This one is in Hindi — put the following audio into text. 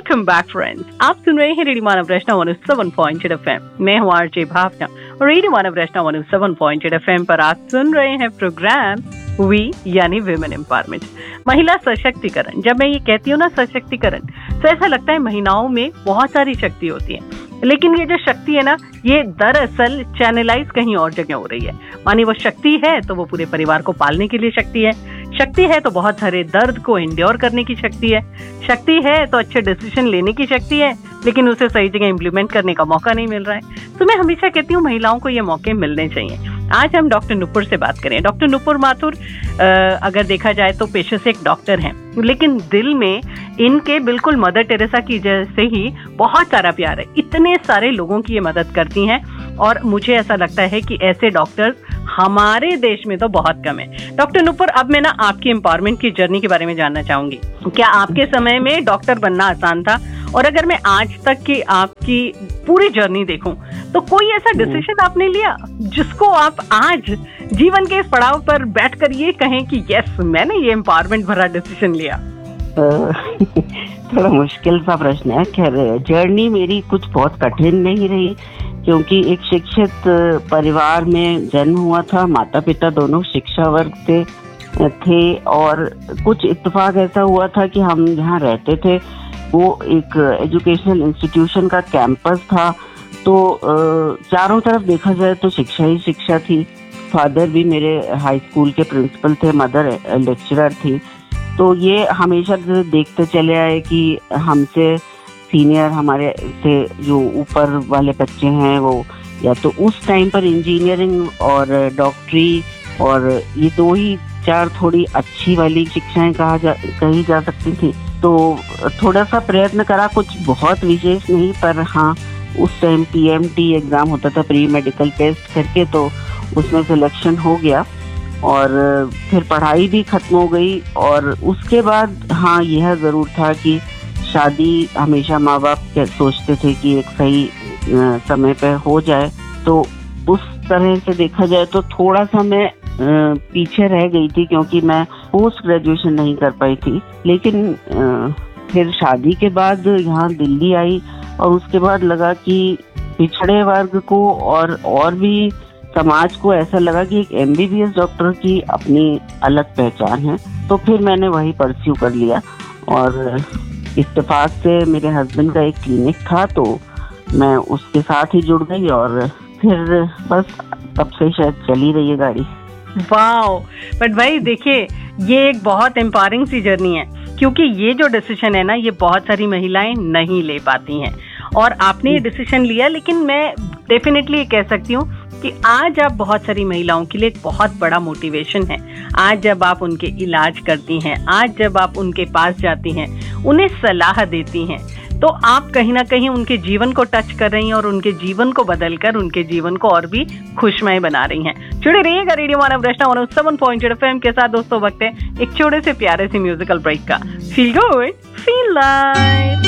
वेलकम बैक फ्रेंड्स, आप सुन रहे हैं रेडियो मानव रचना 107.8 FM। मैं हूँ आरजे भावना और रेडियो मानव रचना 107.8 FM पर आप सुन रहे हैं प्रोग्राम वी यानी विमेन एम्पावरमेंट, महिला सशक्तिकरण। जब मैं ये कहती हूँ ना सशक्तिकरण, तो ऐसा लगता है महिलाओं में बहुत सारी शक्ति होती है, लेकिन ये जो शक्ति है ना, ये दरअसल चैनलाइज कहीं और जगह हो रही है। मानी वो शक्ति है तो वो पूरे परिवार को पालने के लिए शक्ति है, शक्ति है तो बहुत सारे दर्द को एंड्योर करने की शक्ति है, शक्ति है तो अच्छे डिसीजन लेने की शक्ति है, लेकिन उसे सही जगह इम्प्लीमेंट करने का मौका नहीं मिल रहा है। तो मैं हमेशा कहती हूँ महिलाओं को ये मौके मिलने चाहिए। आज हम डॉक्टर नुपुर से बात करें। डॉक्टर नुपुर माथुर अगर देखा जाए तो पेशे से एक डॉक्टर हैं, लेकिन दिल में इनके बिल्कुल मदर टेरेसा की जैसे ही बहुत सारा प्यार है। इतने सारे लोगों की ये मदद करती हैं और मुझे ऐसा लगता है कि ऐसे डॉक्टर्स हमारे देश में तो बहुत कम है। डॉक्टर नुपुर, अब मैं ना आपकी एम्पावरमेंट की जर्नी के बारे में जानना चाहूंगी। क्या आपके समय में डॉक्टर बनना आसान था? और अगर मैं आज तक की आपकी पूरी जर्नी देखूं, तो कोई ऐसा डिसीजन आपने लिया जिसको आप आज जीवन के इस पड़ाव पर बैठ कर ये कहें कि यस, मैंने ये एम्पावरमेंट भरा डिसीजन लिया? थोड़ा मुश्किल सा प्रश्न है। खैर, जर्नी मेरी कुछ बहुत कठिन नहीं रही, क्योंकि एक शिक्षित परिवार में जन्म हुआ था। माता पिता दोनों शिक्षा वर्ग थे और कुछ इत्तेफाक ऐसा हुआ था कि हम जहाँ रहते थे वो एक एजुकेशनल इंस्टीट्यूशन का कैंपस था, तो चारों तरफ देखा जाए तो शिक्षा ही शिक्षा थी। फादर भी मेरे हाई स्कूल के प्रिंसिपल थे, मदर लेक्चरर थी। तो ये हमेशा देखते चले आए कि हमसे सीनियर, हमारे से जो ऊपर वाले बच्चे हैं वो या तो उस टाइम पर इंजीनियरिंग और डॉक्टरी और ये दो ही चार थोड़ी अच्छी वाली शिक्षाएं कही जा सकती थी। तो थोड़ा सा प्रयत्न करा, कुछ बहुत विशेष नहीं, पर हाँ उस टाइम PMT एग्जाम होता था, प्री मेडिकल टेस्ट करके, तो उसमें सिलेक्शन हो गया और फिर पढ़ाई भी खत्म हो गई। और उसके बाद हाँ यह ज़रूर था कि शादी हमेशा माँ बाप सोचते थे कि एक सही समय पर हो जाए, तो उस तरह से देखा जाए तो थोड़ा सा मैं पीछे रह गई थी, क्योंकि मैं पोस्ट ग्रेजुएशन नहीं कर पाई थी। लेकिन फिर शादी के बाद यहाँ दिल्ली आई और उसके बाद लगा कि पिछड़े वर्ग को और भी समाज को ऐसा लगा कि एक MBBS डॉक्टर की अपनी अलग पहचान है। तो फिर मैंने वही परस्यू कर लिया और इत्तेफाक से मेरे हस्बैंड का एक क्लिनिक था, तो मैं उसके साथ ही जुड़ गई और फिर बस तब से शायद चली रही है गाड़ी। वाओ! बट भाई देखिए, ये एक बहुत एम्पावरिंग सी जर्नी है, क्योंकि ये जो डिसीजन है ना, ये बहुत सारी महिलाएं नहीं ले पाती हैं और आपने ये डिसीजन लिया। लेकिन मैं डेफिनेटली ये कह सकती हूँ कि आज आप बहुत सारी महिलाओं के लिए एक बहुत बड़ा मोटिवेशन है। आज जब आप उनके इलाज करती हैं, आज जब आप उनके पास जाती हैं, उन्हें सलाह देती हैं, तो आप कहीं ना कहीं उनके जीवन को टच कर रही हैं और उनके जीवन को बदलकर उनके जीवन को और भी खुशमय बना रही हैं। जुड़े रहिएगा रेडियो मानव रचना 107.8 FM के साथ। दोस्तों, वक्त है एक छोटे से प्यारे से म्यूजिकल ब्रेक का। Feel good, feel live.